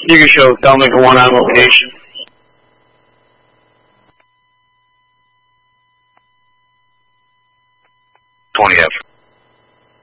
You can show Thelmic 1 on location. 20F.